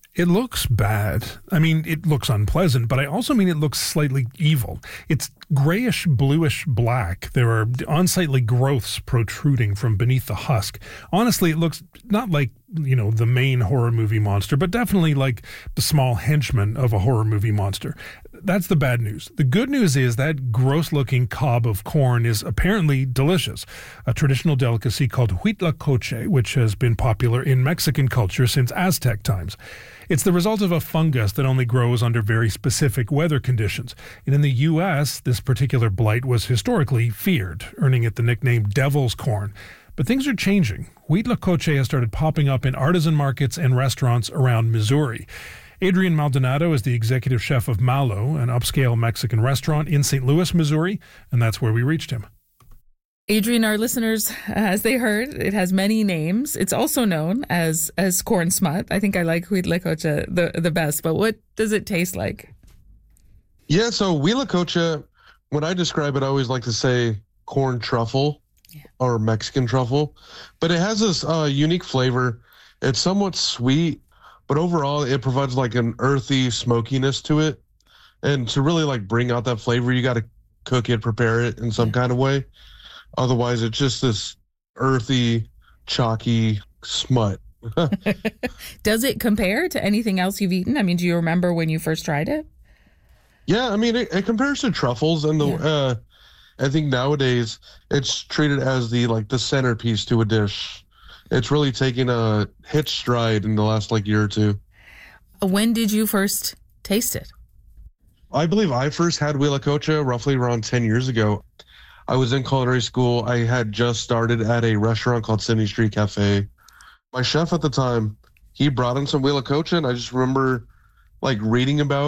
It looks bad. I mean, it looks unpleasant, but I also mean it looks slightly evil. It's grayish, bluish black. There are unsightly growths protruding from beneath the husk. Honestly, it looks not like, the main horror movie monster, but definitely like the small henchman of a horror movie monster. That's the bad news. The good news is that gross-looking cob of corn is apparently delicious, a traditional delicacy called huitlacoche, which has been popular in Mexican culture since Aztec times. It's the result of a fungus that only grows under very specific weather conditions. And in the U.S., this particular blight was historically feared, earning it the nickname devil's corn. But things are changing. Huitlacoche has started popping up in artisan markets and restaurants around Missouri. Adrian Maldonado is the executive chef of Malo, an upscale Mexican restaurant in St. Louis, Missouri, and that's where we reached him. Adrian, our listeners, as they heard, it has many names. It's also known as corn smut. I think I like huitlacoche the best, but what does it taste like? Yeah, so huitlacoche, when I describe it, I always like to say corn truffle or Mexican truffle, but it has this unique flavor. It's somewhat sweet, but overall it provides like an earthy smokiness to it. And to really like bring out that flavor, you got to cook it, prepare it in some kind of way. Otherwise, it's just this earthy, chalky smut. Does it compare to anything else you've eaten? I mean, do you remember when you first tried it? Yeah, I mean, it compares to truffles, and I think nowadays it's treated as the centerpiece to a dish. It's really taken a hitch stride in the last year or two. When did you first taste it? I believe I first had huitlacoche roughly around 10 years ago. I was in culinary school. I had just started at a restaurant called Sydney Street Cafe. My chef at the time, he brought in some huitlacoche, and I just remember reading about